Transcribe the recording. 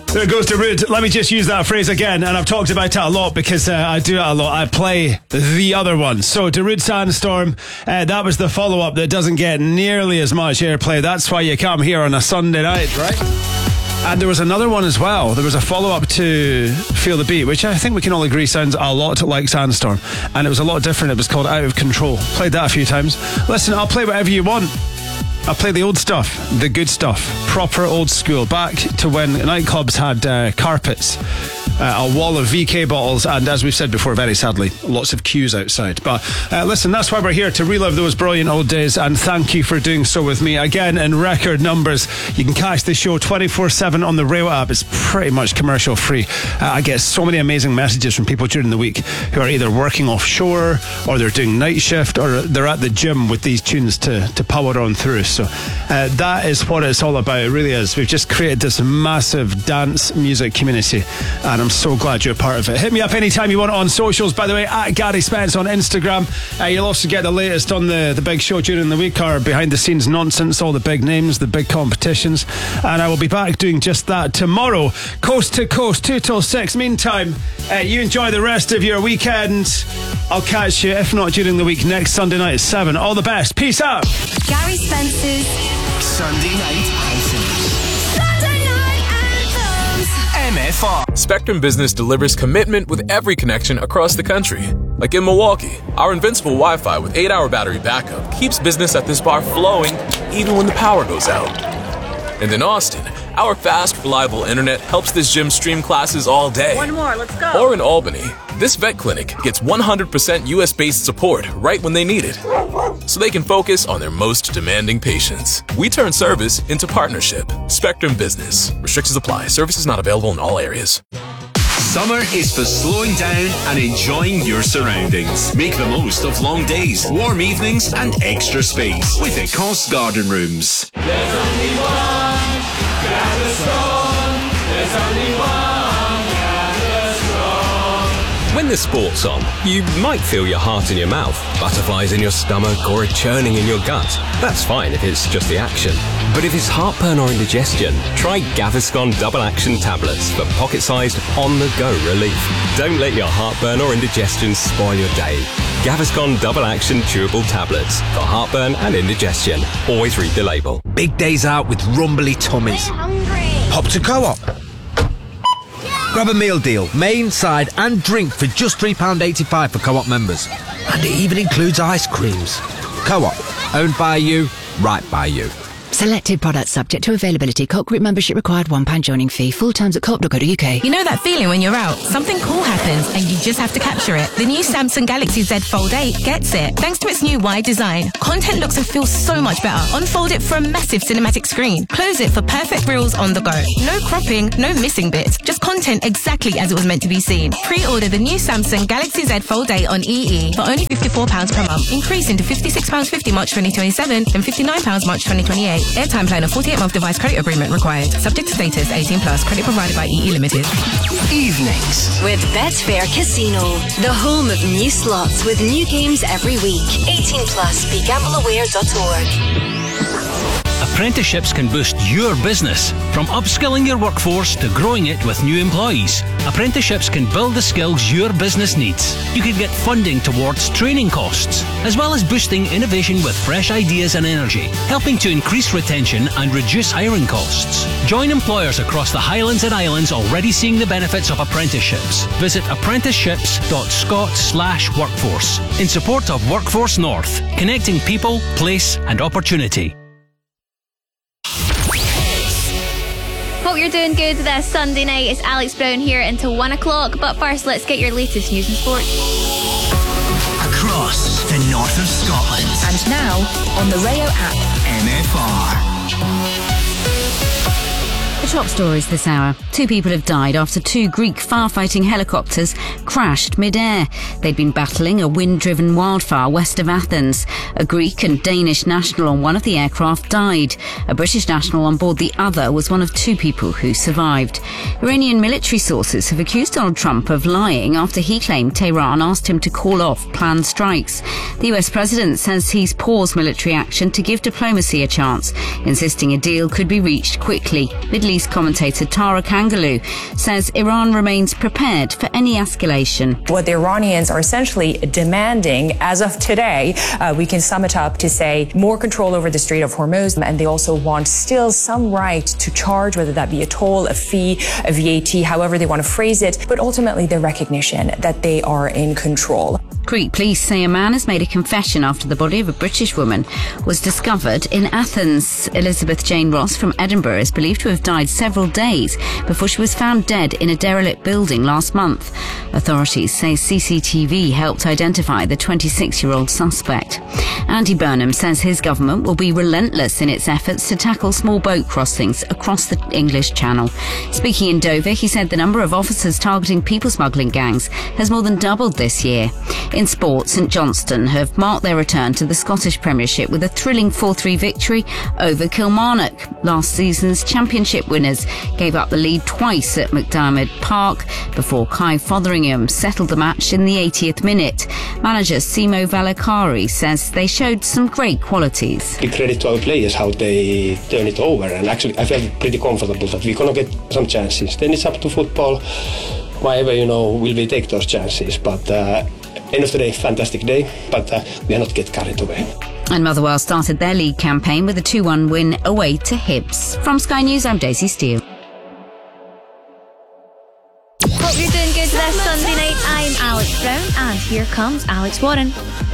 There goes to Rude. Let me just use that phrase again, and I've talked about it a lot because I do it a lot. I play the other one. So, Darude Sandstorm, that was the follow-up that doesn't get nearly as much airplay. That's why you come here on a Sunday night, right? And there was another one as well. There was a follow-up to Feel the Beat, which I think we can all agree sounds a lot like Sandstorm. And it was a lot different. It was called Out of Control. Played that a few times. Listen, I'll play whatever you want. I'll play the old stuff, the good stuff, proper old school, back to when nightclubs had carpets, a wall of VK bottles, and as we've said before, very sadly, lots of queues outside. But listen, that's why we're here, to relive those brilliant old days, and thank you for doing so with me. Again, in record numbers, you can catch the show 24/7 on the Rail app. It's pretty much commercial free. I get so many amazing messages from people during the week who are either working offshore, or they're doing night shift, or they're at the gym with these tunes to power on through. So that is what it's all about. It really is. We've just created this massive dance music community, and I'm so glad you're part of it. Hit me up anytime you want on socials, by the way, at Gary Spence on Instagram. You'll also get the latest on the big show during the week, our behind the scenes nonsense, all the big names, the big competitions, and I will be back doing just that tomorrow, coast to coast, 2 till 6. Meantime, you enjoy the rest of your weekend. I'll catch you, if not during the week, next Sunday night at 7. All the best. Peace out. Gary Spence's Sunday Night Anthems. Sunday Night Anthems. MFR. Spectrum Business delivers commitment with every connection across the country. Like in Milwaukee, our invincible Wi-Fi with 8-hour battery backup keeps business at this bar flowing even when the power goes out. And in Austin, our fast, reliable internet helps this gym stream classes all day. One more, let's go. Or in Albany, this vet clinic gets 100% US-based support right when they need it, so they can focus on their most demanding patients. We turn service into partnership. Spectrum Business. Restrictions apply. Services not available in all areas. Summer is for slowing down and enjoying your surroundings. Make the most of long days, warm evenings, and extra space with Ecosse Garden Rooms. There's only one Gaviscon. There's only one Gaviscon. When the sport's on, you might feel your heart in your mouth, butterflies in your stomach, or a churning in your gut. That's fine if it's just the action. But if it's heartburn or indigestion, try Gaviscon Double Action Tablets for pocket-sized, on-the-go relief. Don't let your heartburn or indigestion spoil your day. Gaviscon Double Action Chewable Tablets for heartburn and indigestion. Always read the label. Big days out with rumbly tummies. Hop to Co-op. Grab a meal deal, main, side and drink for just £3.85 for Co-op members. And it even includes ice creams. Co-op, owned by you, right by you. Selected products subject to availability. Co-op group membership required, £1 joining fee. Full terms at co-op.co.uk. You know that feeling when you're out, something cool happens and you just have to capture it. The new Samsung Galaxy Z Fold 8 gets it. Thanks to its new wide design, content looks and feels so much better. Unfold it for a massive cinematic screen. Close it for perfect reels on the go. No cropping, no missing bits. Just content exactly as it was meant to be seen. Pre-order the new Samsung Galaxy Z Fold 8 on EE for only £54 per month, increasing to £56.50 March 2027 and £59 March 2028. Airtime plan of 48-month device credit agreement required. Subject to status, 18+. Credit provided by EE Limited. Evenings with Betfair Casino, the home of new slots with new games every week. 18+. BeGambleAware.org. Apprenticeships can boost your business. From upskilling your workforce to growing it with new employees, apprenticeships can build the skills your business needs. You can get funding towards training costs, as well as boosting innovation with fresh ideas and energy, helping to increase retention and reduce hiring costs. Join employers across the Highlands and Islands already seeing the benefits of apprenticeships. Visit apprenticeships.scot/workforce in support of Workforce North, connecting people, place and opportunity. Hope you're doing good this Sunday night. It's Alex Brown here until 1 o'clock. But first, let's get your latest news and sport. across the north of Scotland. And now on the Rayo app. MFR. The top stories this hour. 2 people have died after 2 Greek firefighting helicopters crashed mid-air. They'd been battling a wind-driven wildfire west of Athens. A Greek and Danish national on one of the aircraft died. A British national on board the other was one of 2 people who survived. Iranian military sources have accused Donald Trump of lying after he claimed Tehran asked him to call off planned strikes. The US president says he's paused military action to give diplomacy a chance, insisting a deal could be reached quickly. Middle East Ace commentator Tara Kangaloo says Iran remains prepared for any escalation. What the Iranians are essentially demanding as of today, we can sum it up to say more control over the Strait of Hormuz, and they also want still some right to charge, whether that be a toll, a fee, a VAT, however they want to phrase it, but ultimately the recognition that they are in control. Greek police say a man has made a confession after the body of a British woman was discovered in Athens. Elizabeth Jane Ross from Edinburgh is believed to have died several days before she was found dead in a derelict building last month. Authorities say CCTV helped identify the 26-year-old suspect. Andy Burnham says his government will be relentless in its efforts to tackle small boat crossings across the English Channel. Speaking in Dover, he said the number of officers targeting people smuggling gangs has more than doubled this year. In sport, St Johnstone have marked their return to the Scottish Premiership with a thrilling 4-3 victory over Kilmarnock. Last season's championship winners gave up the lead twice at McDiarmid Park before Kai Fotheringham settled the match in the 80th minute. Manager Simo Valakari says they showed some great qualities. Big credit to our players, how they turn it over, and actually I feel pretty comfortable that we're going to get some chances. Then it's up to football, whatever, will we take those chances, but end of the day, fantastic day, but we are not get carried away. And Motherwell started their league campaign with a 2-1 win away to Hibs. From Sky News, I'm Daisy Steele. Hope you're doing good this Sunday night. I'm Alex Brown, and here comes Alex Warren.